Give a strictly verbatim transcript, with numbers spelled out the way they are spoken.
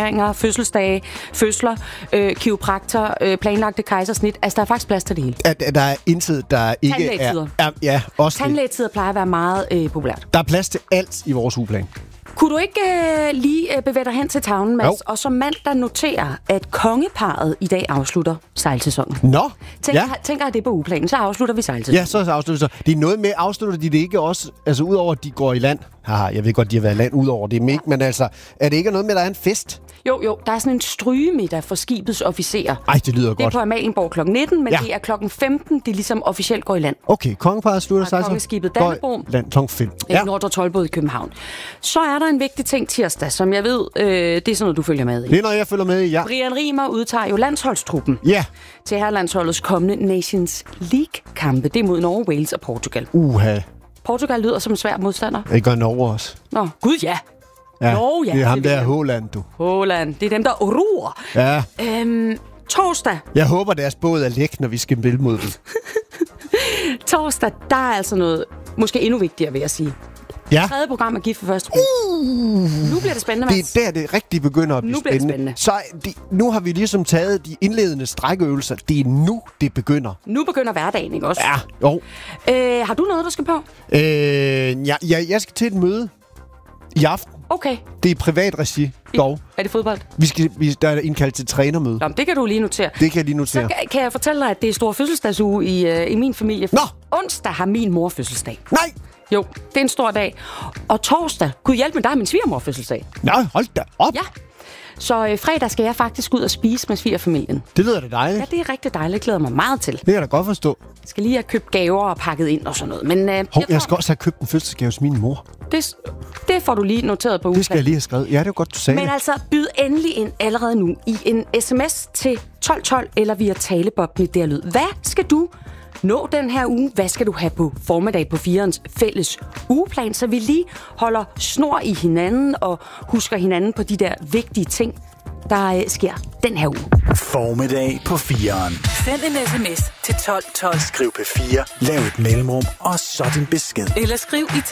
tatoveringer, fødselsdage, fødsler, øh, kiropraktor, øh, planlagte kejsersnit. Altså, der er faktisk plads til det hele. At, at der er intet, der ikke er... er ja, også Tandlægetider plejer at være meget øh, populært. Der er plads til alt i vores ugeplan. Kunne du ikke øh, lige øh, bevæge dig hen til tavlen, Mads? Jo. Og så mandag noterer, at kongeparret i dag afslutter sejlsæsonen. Nå, tænker, ja. Tænker jeg det på ugeplanen, så afslutter vi sejlsæsonen. Ja, så afslutter det. Det er noget med, afslutter de det ikke også, altså udover at de går i land. Haha, jeg ved godt, de har været i land udover det, ja. Men altså, er det ikke noget med, at der er en fest? Jo, jo, der er sådan en strygemiddag for skibets officerer. Ej, det lyder godt. Det er på Amalienborg klokken nitten, men ja. det er klokken femten, det ligesom officielt går i land. Okay, kongeparret slutter sig. Kongeskibet Dannebrog. Land klokken femten. Ja. Nordre Toldbåd i København. Så er der en vigtig ting tirsdag, som jeg ved, øh, det er sådan noget, du følger med i. Det er noget, jeg følger med i, ja. Brian Riemer udtager jo landsholdstruppen. Ja. Til herrelandsholdets kommende Nations League-kampe. Det er mod Norge, Wales og Portugal. Uha. Portugal lyder som en svær modstander. Det gør Norge også. Nå, gud ja. Ja, Nå, ja, det er ham det der Haaland, du. Haaland, det er dem, der ruer. Ja. Øhm, torsdag. Jeg håber, deres båd er læk, når vi skal spille mod dem. Torsdag, der er altså noget, måske endnu vigtigere, vil jeg sige. Ja. Tredje program er gift for første gang. Uh, nu bliver det spændende, Mads. Det er der, det rigtig begynder at blive nu bliver spændende. Det spændende. Så de, nu har vi ligesom taget de indledende strækøvelser. Det er nu, det begynder. Nu begynder hverdagen, ikke også? Ja, jo. Øh, har du noget, der skal på? Øh, ja, ja, jeg skal til et møde i aften. Okay. Det er i privat regi, dog. Er det fodbold? Vi skal, vi, der er indkaldt til trænermøde. Nå, det kan du lige notere. Det kan jeg lige notere. Så kan, kan jeg fortælle dig, at det er stor fødselsdagsuge i, uh, i min familie. Nå! Onsdag har min mor fødselsdag. Nej! Jo, det er en stor dag. Og torsdag, gud hjælp med, der er min svigermor fødselsdag. Nej, hold da op. Ja. Så øh, fredag skal jeg faktisk ud og spise med svigerfamilien. Det lyder da dejligt. Ja, det er rigtig dejligt. Jeg glæder mig meget til. Det kan jeg da godt forstå. Jeg skal lige have købt gaver og pakket ind og sådan noget. Men, øh, Hov, jeg, jeg skal også have købt en fødselsdagsgave hos min mor. Det, det får du lige noteret på ugen. Det skal jeg lige have skrevet. Ja, det er godt, du sagde Men det. altså, byd endelig ind allerede nu i en sms til tolv tolv eller via talebob med der lyd. Hvad skal du nå den her uge? Hvad skal du have på formiddag på firens fælles ugeplan, så vi lige holder snor i hinanden og husker hinanden på de der vigtige ting, der øh, sker den her uge. Formiddag på fireren. Send en sms til tolv tolv. Skriv P fire, lav et mellemrum og så din besked. Eller skriv i